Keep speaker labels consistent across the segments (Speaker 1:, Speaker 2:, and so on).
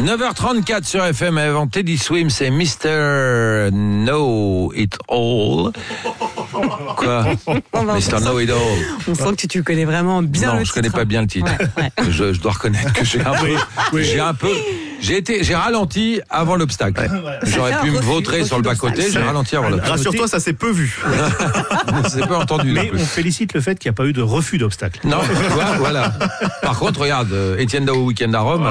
Speaker 1: 9h34 sur FM avant Teddy Swims et Mr. Know It All. Quoi? Mr. Know It All.
Speaker 2: On sent que tu connais vraiment bien
Speaker 1: non,
Speaker 2: le titre.
Speaker 1: Non, je connais pas bien le titre. Ouais. Je dois reconnaître que j'ai ralenti avant l'obstacle. J'aurais pu me vautrer sur le bas-côté, j'ai ralenti avant l'obstacle.
Speaker 3: Rassure-toi, ça s'est peu vu.
Speaker 1: Ça s'est peu entendu.
Speaker 4: Mais on félicite le fait qu'il n'y a pas eu de refus d'obstacle.
Speaker 1: Non, voilà. Par contre, regarde, Etienne Dao Weekend à Rome.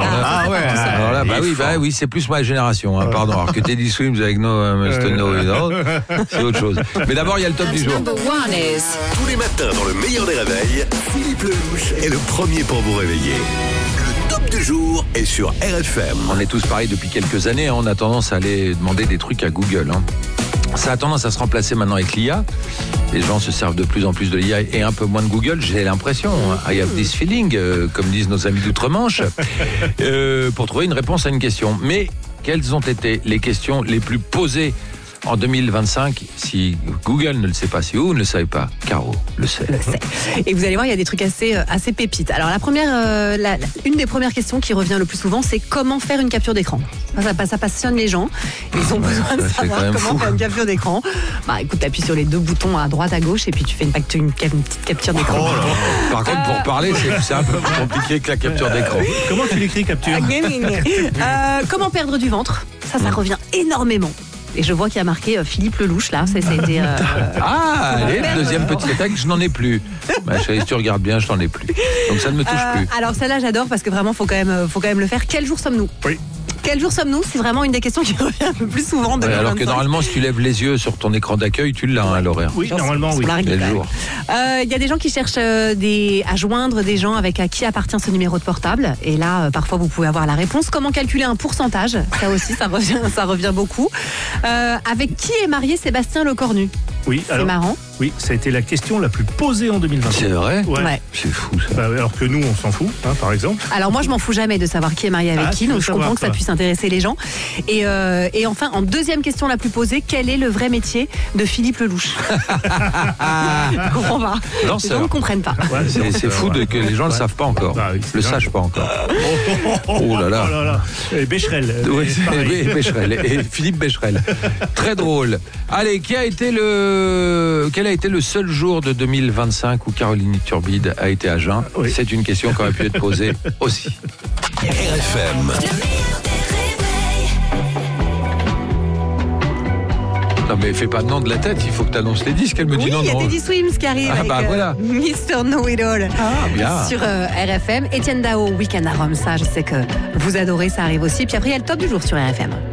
Speaker 1: Oui, c'est plus ma génération, hein, pardon. Alors que Teddy Swims avec Mr. Know It All, c'est autre chose. Mais d'abord, il y a le top du jour.
Speaker 5: Tous les matins, dans le meilleur des réveils, Philippe Lelouch est le premier pour vous réveiller. Le top du jour est sur RFM.
Speaker 1: On est tous pareils depuis quelques années, hein, on a tendance à aller demander des trucs à Google. Hein. Ça a tendance à se remplacer maintenant avec l'IA. Les gens se servent de plus en plus de l'IA et un peu moins de Google, j'ai l'impression. I have this feeling, comme disent nos amis d'outre-Manche, pour trouver une réponse à une question. Mais quelles ont été les questions les plus posées en 2025, si Google ne le sait pas, si vous ne le savez pas, Caro le sait.
Speaker 2: Et vous allez voir, il y a des trucs assez pépites. Alors la première, une des premières questions qui revient le plus souvent, c'est comment faire une capture d'écran. Ça passionne les gens. Ils ont besoin de savoir comment faire une capture d'écran. Bah écoute, t'appuies sur les deux boutons à droite, à gauche, et puis tu fais une petite capture d'écran.
Speaker 1: Par contre, pour parler, c'est un peu plus compliqué que la capture d'écran.
Speaker 4: Comment tu l'écris, capture?
Speaker 2: Comment perdre du ventre? Ça revient énormément. Et je vois qu'il y a marqué Philippe Lelouch là, ça a été.
Speaker 1: Allez, deuxième petite attaque, je n'en ai plus. Chérie, si tu regardes bien, je n'en ai plus. Donc ça ne me touche plus.
Speaker 2: Alors celle-là, j'adore parce que vraiment, faut quand même le faire. Quel jour sommes-nous? Oui. Quel jour sommes-nous? C'est vraiment une des questions qui revient le plus souvent.
Speaker 1: Alors que normalement, si tu lèves les yeux sur ton écran d'accueil, tu l'as à l'horaire.
Speaker 4: Oui, normalement, oui.
Speaker 1: Quel jour?
Speaker 2: Il y a des gens qui cherchent à joindre des gens à qui appartient ce numéro de portable. Et là, parfois, vous pouvez avoir la réponse. Comment calculer un pourcentage? Ça aussi, ça revient beaucoup. Avec qui est marié Sébastien Lecornu?
Speaker 4: Oui,
Speaker 2: c'est marrant.
Speaker 4: Oui, ça a été la question la plus posée en 2020.
Speaker 1: C'est vrai?
Speaker 2: Ouais.
Speaker 1: C'est fou ça.
Speaker 4: Alors que nous, on s'en fout, hein, par exemple.
Speaker 2: Alors moi, je m'en fous jamais de savoir qui est marié avec qui, donc je comprends que ça puisse intéresser les gens. Et enfin, en deuxième question la plus posée, quel est le vrai métier de Philippe Lelouch? Je comprends pas. Les gens ne comprennent pas.
Speaker 1: Ouais, c'est fou que les gens ne le savent pas encore. Le sachent pas encore. Oh là là.
Speaker 4: Et Becherel.
Speaker 1: Oui, Becherel. Et Philippe Becherel. Très drôle. Allez, quel a été le seul jour de 2025 où Caroline Turbide a été à jeun? C'est une question qui aurait pu être posée aussi.
Speaker 5: RFM.
Speaker 1: Non mais fais pas de nom de la tête, il faut que tu annonces les disques. Elle me dit non.
Speaker 2: Oui, il y a Teddy Swims qui arrive avec
Speaker 1: voilà.
Speaker 2: Mr. Know It All sur RFM. Etienne Dao, Weekend à Rome, ça je sais que vous adorez, ça arrive aussi. Puis après il y a le top du jour sur RFM.